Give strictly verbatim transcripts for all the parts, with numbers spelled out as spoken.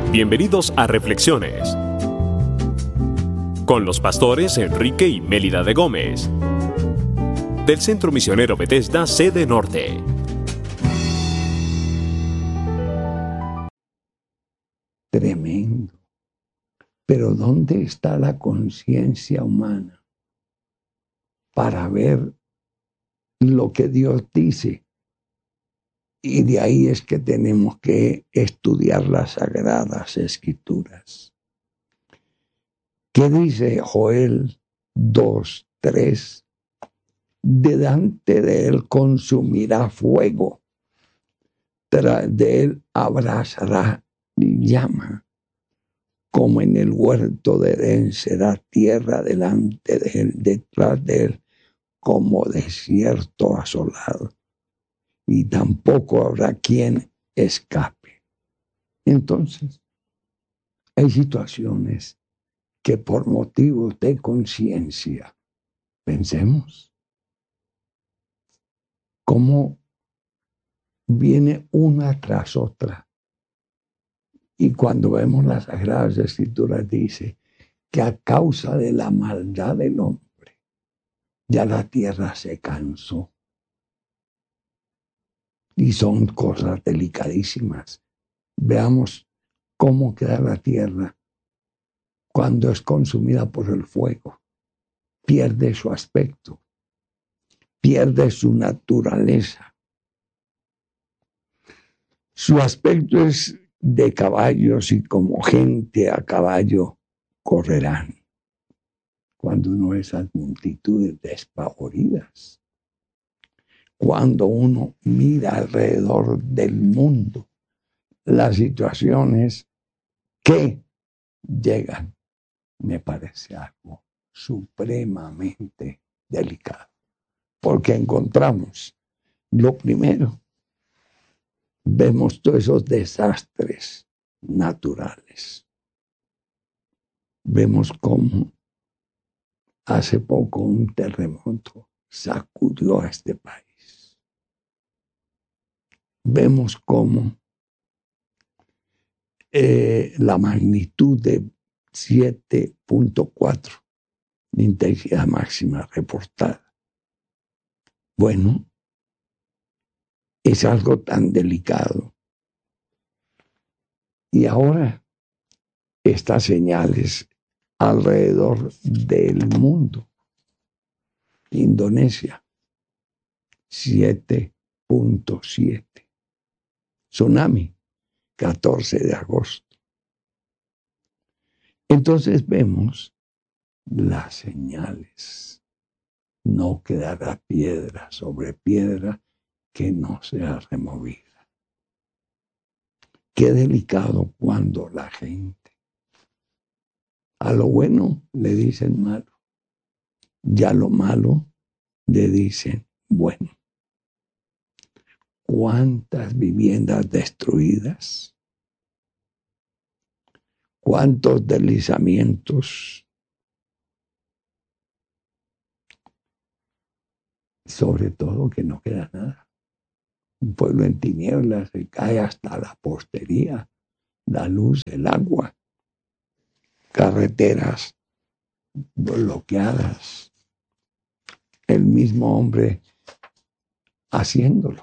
Bienvenidos a Reflexiones con los pastores Enrique y Mélida de Gómez del Centro Misionero Bethesda, sede norte. Tremendo. Pero ¿dónde está la conciencia humana para ver lo que Dios dice? Y de ahí es que tenemos que estudiar las Sagradas Escrituras. ¿Qué dice Joel dos, tres? Delante de él consumirá fuego, tras de él abrazará llama, como en el huerto de Edén será tierra delante de él, detrás de él como desierto asolado, y tampoco habrá quien escape. Entonces, hay situaciones que por motivos de conciencia, pensemos cómo viene una tras otra. Y cuando vemos las Sagradas Escrituras dice que a causa de la maldad del hombre, ya la tierra se cansó. Y son cosas delicadísimas. Veamos cómo queda la tierra cuando es consumida por el fuego. Pierde su aspecto, pierde su naturaleza. Su aspecto es de caballos y como gente a caballo correrán. Cuando uno ve esas multitudes despavoridas, cuando uno mira alrededor del mundo las situaciones que llegan, me parece algo supremamente delicado. Porque encontramos, lo primero, vemos todos esos desastres naturales. Vemos cómo hace poco un terremoto sacudió a este país. Vemos cómo eh, la magnitud de siete punto cuatro de intensidad máxima reportada. Bueno, es algo tan delicado. Y ahora estas señales alrededor del mundo. Indonesia, siete punto siete. Tsunami, catorce de agosto. Entonces vemos las señales. No quedará piedra sobre piedra que no sea removida. Qué delicado cuando la gente a lo bueno le dicen malo y a lo malo le dicen bueno. ¿Cuántas viviendas destruidas? ¿Cuántos deslizamientos? Sobre todo que no queda nada. Un pueblo en tinieblas, se cae hasta la postería, la luz, el agua, carreteras bloqueadas, el mismo hombre haciéndolo.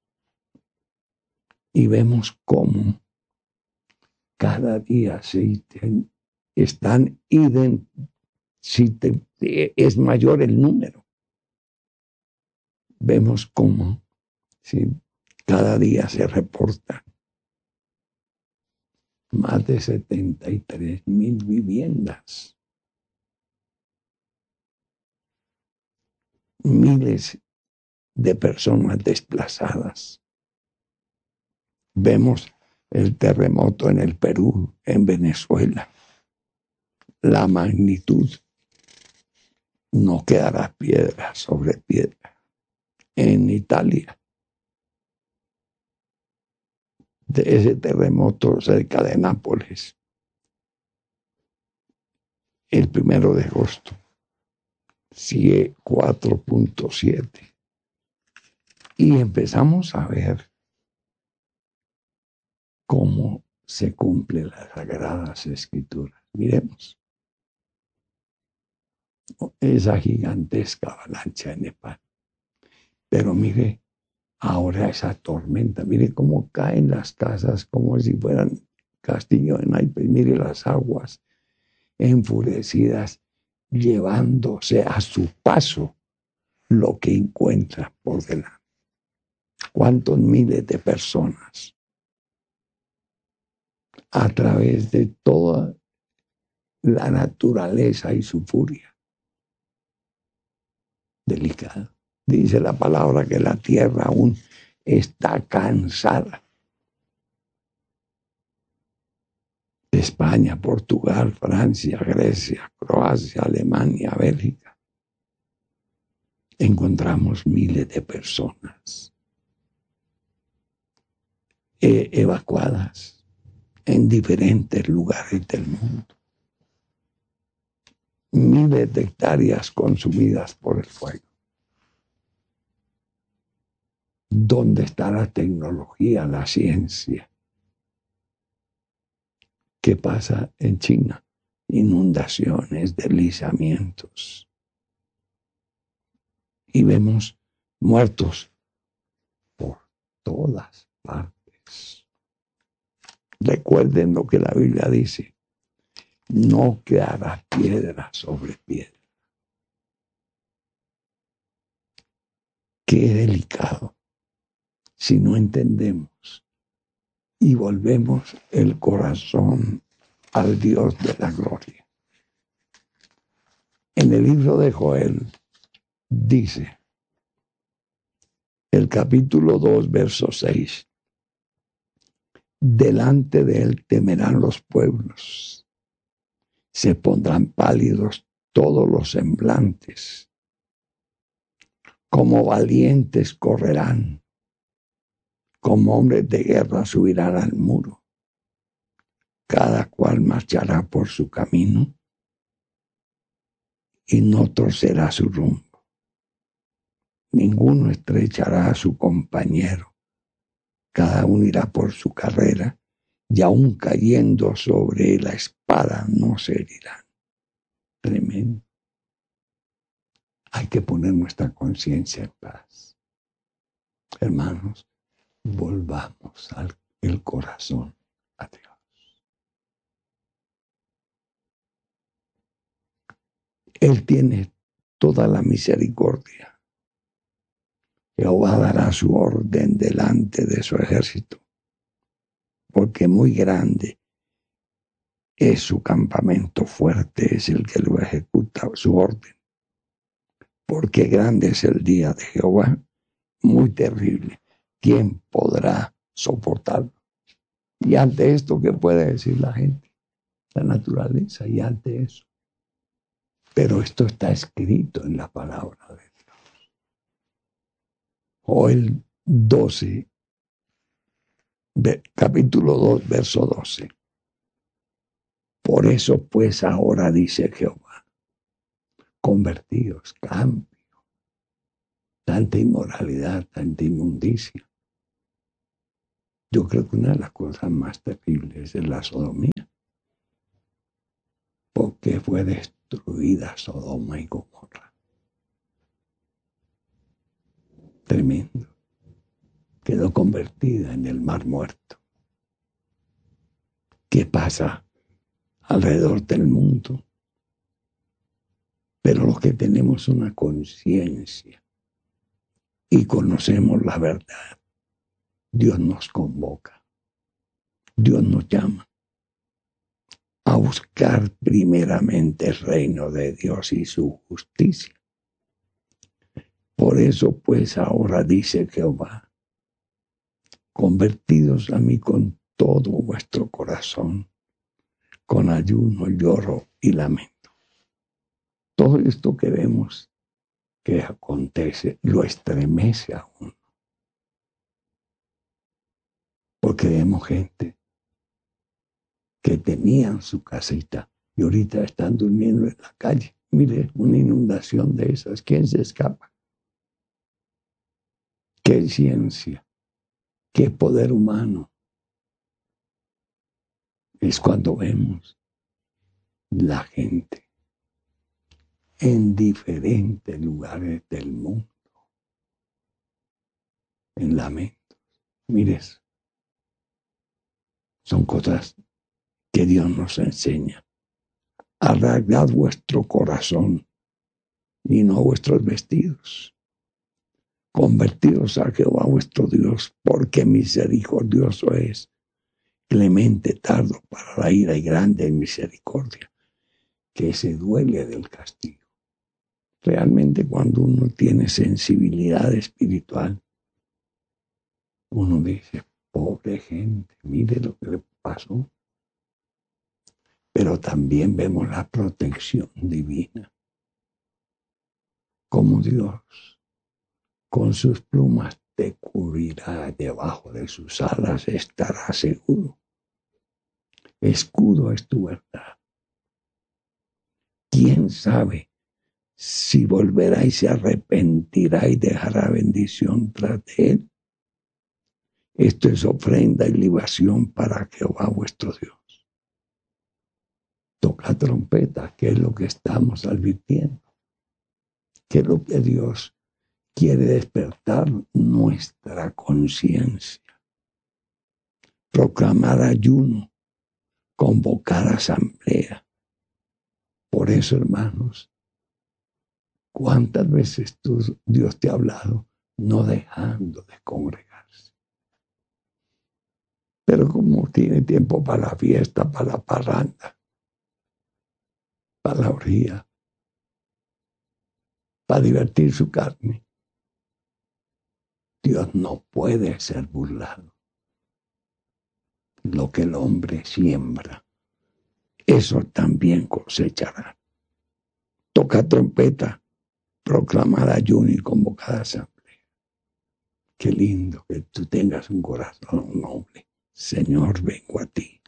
Y vemos cómo cada día se están identificando, es mayor el número. Vemos cómo ¿sí? cada día se reportan más de setenta y tres mil viviendas, miles de personas desplazadas. Vemos el terremoto en el Perú, en Venezuela. La magnitud, no quedará piedra sobre piedra. En Italia, de ese terremoto cerca de Nápoles, el primero de agosto, cuatro punto siete. Y empezamos a ver cómo se cumplen las Sagradas Escrituras. Miremos esa gigantesca avalancha en Nepal. Pero mire ahora esa tormenta, mire cómo caen las casas como si fueran castillos en naipes. Mire las aguas enfurecidas llevándose a su paso lo que encuentra por delante. ¿Cuántos miles de personas a través de toda la naturaleza y su furia? Delicado. Dice la palabra que la tierra aún está cansada. España, Portugal, Francia, Grecia, Croacia, Alemania, Bélgica. Encontramos miles de personas eh, evacuadas en diferentes lugares del mundo. Miles de hectáreas consumidas por el fuego. ¿Dónde está la tecnología, la ciencia? ¿Qué pasa en China? Inundaciones, deslizamientos. Y vemos muertos por todas partes. Recuerden lo que la Biblia dice. No quedará piedra sobre piedra. Qué delicado si no entendemos y volvemos el corazón al Dios de la gloria. En el libro de Joel dice, el capítulo dos, verso seis, delante de él temerán los pueblos, se pondrán pálidos todos los semblantes, como valientes correrán, como hombres de guerra subirán al muro, cada cual marchará por su camino y no torcerá su rumbo. Ninguno estrechará a su compañero, cada uno irá por su carrera, y aun cayendo sobre la espada no se herirán. Tremendo. Hay que poner nuestra conciencia en paz. Hermanos, volvamos al el corazón a Dios. Él tiene toda la misericordia. Jehová dará su orden delante de su ejército, porque muy grande es su campamento, fuerte es el que lo ejecuta su orden. Porque grande es el día de Jehová, muy terrible. ¿Quién podrá soportarlo? Y ante esto, ¿qué puede decir la gente? La naturaleza, y ante eso. Pero esto está escrito en la palabra de Dios. Joel doce, capítulo dos, verso doce. Por eso pues ahora dice Jehová, convertidos, cambio, tanta inmoralidad, tanta inmundicia. Yo creo que una de las cosas más terribles es la sodomía, porque fue destruida Sodoma y Gomorra. Tremendo. Quedó convertida en el mar muerto. ¿Qué pasa alrededor del mundo? Pero los que tenemos una conciencia y conocemos la verdad, Dios nos convoca, Dios nos llama a buscar primeramente el reino de Dios y su justicia. Por eso pues ahora dice Jehová, convertidos a mí con todo vuestro corazón, con ayuno, lloro y lamento. Todo esto que vemos que acontece lo estremece a uno. Porque vemos gente que tenían su casita y ahorita están durmiendo en la calle. Mire, una inundación de esas, ¿quién se escapa? ¿Qué ciencia? ¿Qué poder humano? es cuando vemos la gente en diferentes lugares del mundo en lamentos. Mires, son cosas que Dios nos enseña. Arraigad vuestro corazón y no vuestros vestidos. Convertidos a Jehová vuestro Dios, porque misericordioso es, clemente, tardo para la ira y grande en misericordia, que se duele del castigo. Realmente cuando uno tiene sensibilidad espiritual, uno dice, pobre gente, mire lo que le pasó. Pero también vemos la protección divina. Como Dios, con sus plumas te cubrirá, debajo de sus alas estarás seguro. Escudo es tu verdad. ¿Quién sabe si volverá y se arrepentirá y dejará bendición tras de él? Esto es ofrenda y libación para Jehová vuestro Dios. Toca trompeta, que es lo que estamos advirtiendo. Que es lo que Dios quiere despertar nuestra conciencia. Proclamar ayuno, convocar asamblea. Por eso, hermanos, ¿cuántas veces tú, Dios te ha hablado no dejando de congregarse? Pero como tiene tiempo para la fiesta, para la parranda, para la orgía, para divertir su carne, Dios no puede ser burlado. Lo que el hombre siembra, eso también cosechará. Toca trompeta, proclamar ayuno y convocar asamblea. Qué lindo que tú tengas un corazón noble. Señor, vengo a ti,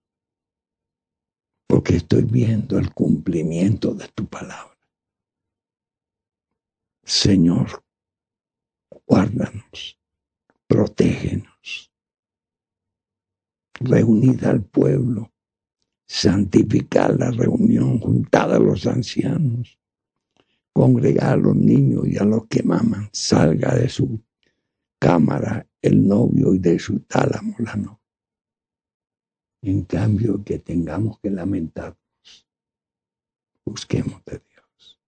porque estoy viendo el cumplimiento de tu palabra. Señor, guárdanos, protégenos. Reunid al pueblo, santificar la reunión, juntar a los ancianos, congregar a los niños y a los que maman. Salga de su cámara el novio y de su tálamo la novia. En cambio, que tengamos que lamentarnos, busquemos de Dios.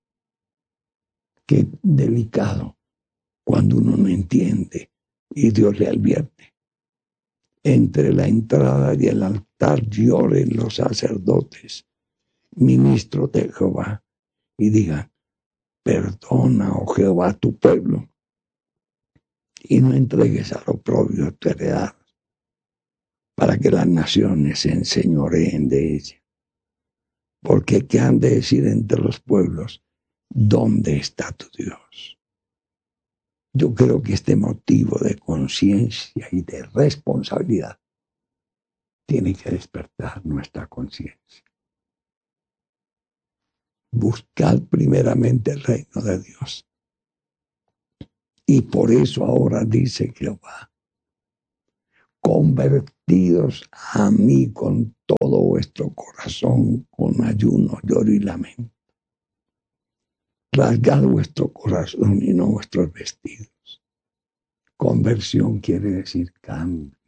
Qué delicado cuando uno no entiende y Dios le advierte. Entre la entrada y el altar lloren los sacerdotes, ministros de Jehová, y digan, perdona, oh Jehová, a tu pueblo, y no entregues al oprobio tu heredad, para que las naciones se enseñoreen de ella. Porque ¿qué han de decir entre los pueblos? ¿Dónde está tu Dios? Yo creo que este motivo de conciencia y de responsabilidad tiene que despertar nuestra conciencia. Buscad primeramente el reino de Dios. Y por eso ahora dice Jehová, convertidos a mí con todo vuestro corazón, con ayuno, lloro y lamento. Rasgad vuestro corazón y no vuestros vestidos. Conversión quiere decir cambio.